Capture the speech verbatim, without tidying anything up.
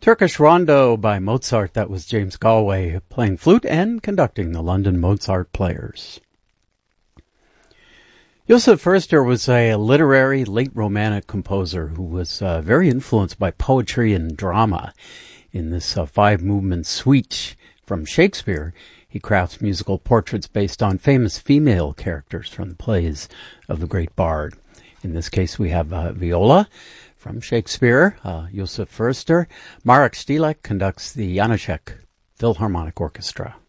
Turkish Rondo by Mozart. That was James Galway playing flute and conducting the London Mozart Players. Josef Förster was a literary late Romantic composer who was uh, very influenced by poetry and drama. In this uh, five-movement suite from Shakespeare, he crafts musical portraits based on famous female characters from the plays of the great bard. In this case, we have uh, Viola from Shakespeare, uh, Josef Förster. Marek Stylek conducts the Janacek Philharmonic Orchestra.